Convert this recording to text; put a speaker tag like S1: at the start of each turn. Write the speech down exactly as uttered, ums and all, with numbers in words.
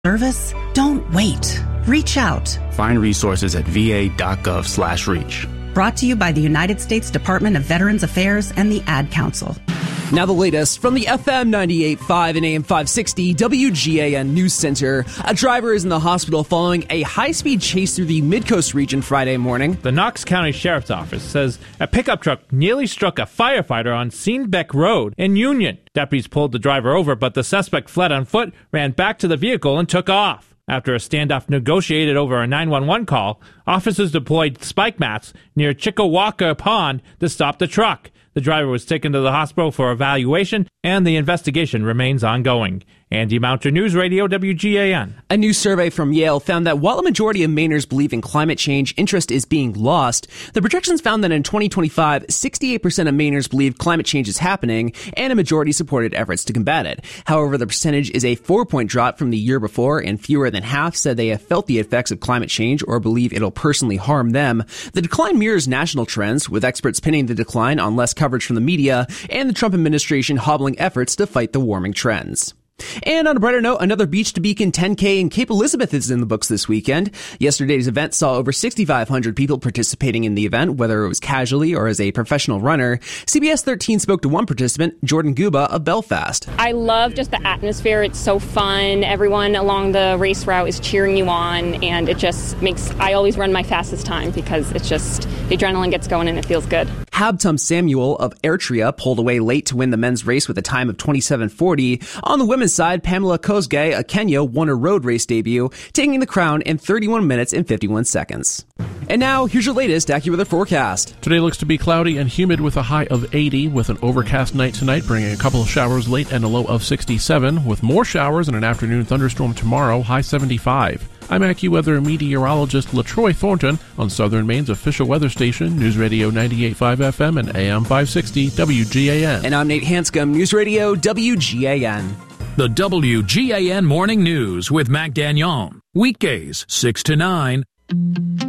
S1: Service? Don't wait. Reach out.
S2: Find resources at va.gov slash reach.
S1: Brought to you by the United States Department of Veterans Affairs and the Ad Council.
S3: Now the latest from the F M ninety-eight point five and A M five sixty W G A N News Center. A driver is in the hospital following a high-speed chase through the Midcoast region Friday morning.
S4: The Knox County Sheriff's Office says a pickup truck nearly struck a firefighter on Seenbeck Road in Union. Deputies pulled the driver over, but the suspect fled on foot, ran back to the vehicle, and took off. After a standoff negotiated over a nine one one call, officers deployed spike mats near Chickawawa Pond to stop the truck. The driver was taken to the hospital for evaluation, and the investigation remains ongoing. Andy Mounter, News Radio W G A N.
S3: A new survey from Yale found that while a majority of Mainers believe in climate change, interest is being lost. The projections found that in twenty twenty-five, sixty-eight percent of Mainers believe climate change is happening, and a majority supported efforts to combat it. However, the percentage is a four-point drop from the year before, and fewer than half said they have felt the effects of climate change or believe it'll personally harm them. The decline mirrors national trends, with experts pinning the decline on less coverage from the media and the Trump administration hobbling efforts to fight the warming trends. And on a brighter note, another Beach to Beacon ten K in Cape Elizabeth is in the books this weekend. Yesterday's event saw over sixty-five hundred people participating in the event, whether it was casually or as a professional runner. C B S thirteen spoke to one participant, Jordan Guba of Belfast.
S5: I love just the atmosphere. It's so fun. Everyone along the race route is cheering you on, and it just makes, I always run my fastest time because it's just, the adrenaline gets going and it feels good.
S3: Habtum Samuel of Airtria pulled away late to win the men's race with a time of twenty-seven forty. On the women's side, Pamela Kosgei of Kenya won her road race debut, taking the crown in thirty-one minutes and fifty-one seconds. And now, here's your latest AccuWeather forecast.
S6: Today looks to be cloudy and humid with a high of eighty, with an overcast night tonight, bringing a couple of showers late and a low of sixty-seven, with more showers and an afternoon thunderstorm tomorrow, high seventy-five. I'm AccuWeather meteorologist LaTroy Thornton on Southern Maine's official weather station, News Radio ninety-eight point five F M and A M five sixty W G A N.
S3: And I'm Nate Hanscom, News Radio W G A N.
S7: The W G A N Morning News with Mac Dagnon. Weekdays, six to nine.